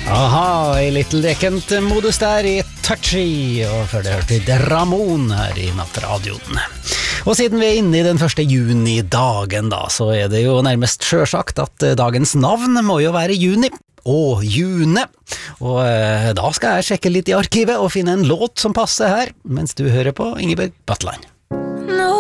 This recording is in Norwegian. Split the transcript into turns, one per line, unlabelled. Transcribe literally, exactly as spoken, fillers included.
Aha, i litt lekent modus der i Touchy, og før det hørte vi Ramon her i Nattradioen. Og siden vi er inne i den første juni-dagen da, så er det jo nærmest selvsagt at dagens navn må jo være Juni og June. Og eh, da skal jeg sjekke litt i arkivet og finne en låt som passer her, mens du hører på Ingebjørg Bøtland.